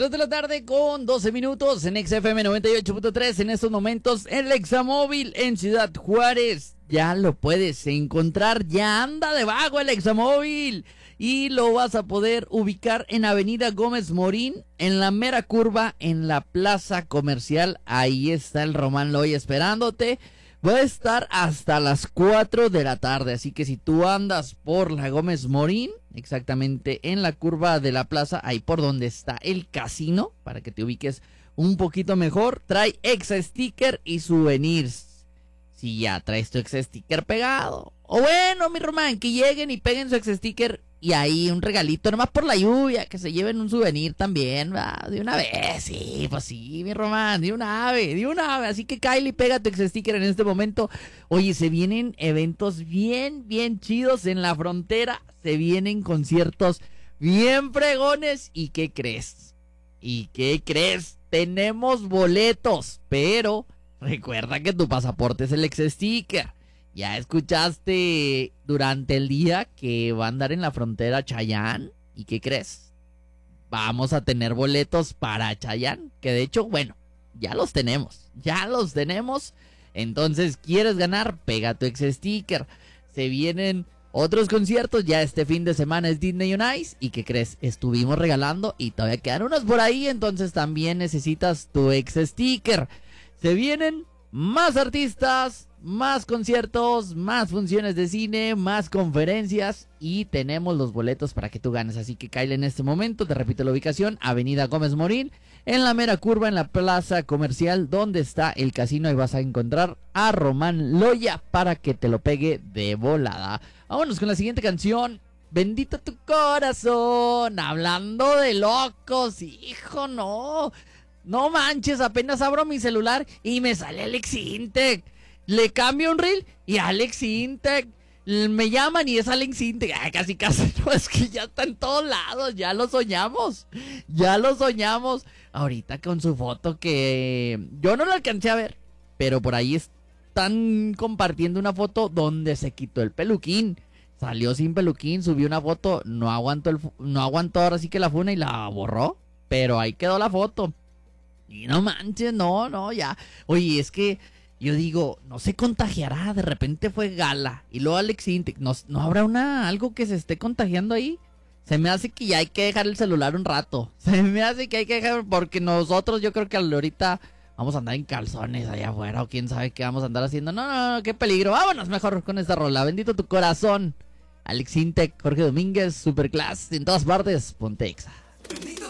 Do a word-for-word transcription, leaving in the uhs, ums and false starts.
tres de la tarde con doce minutos en X F M noventa y ocho punto tres. En estos momentos el Examóvil en Ciudad Juárez. Ya lo puedes encontrar, ya anda de vago el Examóvil. Y lo vas a poder ubicar en Avenida Gómez Morín, en la mera curva, en la plaza comercial. Ahí está el Román Loya esperándote. Va a estar hasta las cuatro de la tarde, así que si tú andas por la Gómez Morín, exactamente en la curva de la plaza, ahí por donde está el casino, para que te ubiques un poquito mejor, trae ex sticker y souvenirs. Si ya traes tu ex sticker pegado, o bueno, mi Román, que lleguen y peguen su ex sticker y ahí un regalito, nomás por la lluvia, que se lleven un souvenir también, ¿va? De una vez, sí, pues sí, mi Román, de una ave, de una ave, así que Kylie, pega tu ex sticker en este momento. Oye, se vienen eventos bien, bien chidos en la frontera, se vienen conciertos bien fregones, ¿y qué crees? ¿Y qué crees? Tenemos boletos, pero recuerda que tu pasaporte es el ex sticker. ¿Ya escuchaste durante el día que va a andar en la frontera Chayanne? ¿Y qué crees? Vamos a tener boletos para Chayanne, que de hecho, bueno, ya los tenemos, ya los tenemos. Entonces, ¿quieres ganar? Pega tu ex sticker. Se vienen otros conciertos, ya este fin de semana es Disney on Ice. ¿Y qué crees? Estuvimos regalando y todavía quedan unos por ahí, entonces también necesitas tu ex sticker. Se vienen más artistas, más conciertos, más funciones de cine, más conferencias y tenemos los boletos para que tú ganes. Así que Kyle, en este momento, te repito la ubicación, Avenida Gómez Morín, en la mera curva, en la plaza comercial donde está el casino. Ahí vas a encontrar a Román Loya para que te lo pegue de volada. Vámonos con la siguiente canción. Bendito tu corazón. Hablando de locos, hijo, no. No manches, apenas abro mi celular y me sale Alex Intec. Le cambio un reel y Alex Intec. Me llaman y es Alex Intec. Ay, casi casi no, es que ya está en todos lados. Ya lo soñamos. Ya lo soñamos. Ahorita con su foto que yo no la alcancé a ver, pero por ahí están compartiendo una foto donde se quitó el peluquín. Salió sin peluquín, subió una foto, no aguantó el, no aguantó ahora sí que la funa y la borró. Pero ahí quedó la foto. Y no manches, no, no, ya. Oye, es que yo digo, no se contagiará, de repente fue gala. Y luego Alex Intec, ¿no, ¿no habrá una algo que se esté contagiando ahí? Se me hace que ya hay que dejar el celular un rato. Se me hace que hay que dejar, porque nosotros yo creo que ahorita vamos a andar en calzones allá afuera, o quién sabe qué vamos a andar haciendo. No, no, no, qué peligro. Vámonos mejor con esta rola. Bendito tu corazón. Alex Intec, Jorge Domínguez, Superclass, en todas partes, ponte Exa.